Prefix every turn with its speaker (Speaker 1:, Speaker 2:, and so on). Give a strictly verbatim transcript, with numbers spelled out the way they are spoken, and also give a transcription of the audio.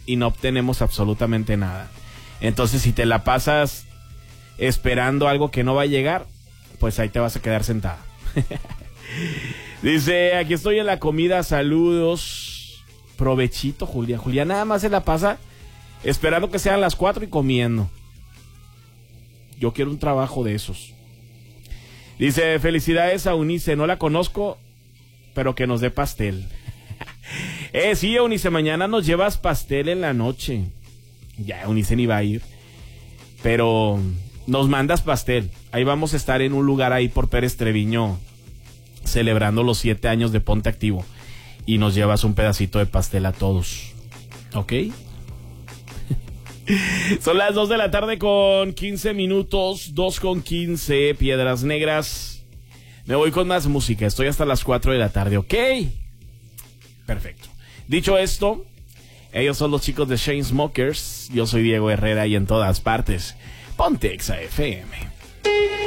Speaker 1: y no obtenemos absolutamente nada. Entonces, si te la pasas esperando algo que no va a llegar, pues ahí te vas a quedar sentada. Dice, aquí estoy en la comida, saludos. Provechito, Julia. Julia nada más se la pasa esperando que sean las cuatro y comiendo. Yo quiero un trabajo de esos. Dice, felicidades a Eunice, no la conozco, pero que nos dé pastel. eh, sí, Eunice, mañana nos llevas pastel en la noche. Ya, Eunice ni va a ir. Pero nos mandas pastel. Ahí vamos a estar en un lugar ahí por Pérez Treviño, celebrando los siete años de Ponte Activo. Y nos llevas un pedacito de pastel a todos. ¿Ok? Son las dos de la tarde con quince minutos, dos con quince, Piedras Negras. Me voy con más música, estoy hasta las cuatro de la tarde, ¿ok? Perfecto. Dicho esto, ellos son los chicos de Chainsmokers. Yo soy Diego Herrera y en todas partes, Ponte Exa F M.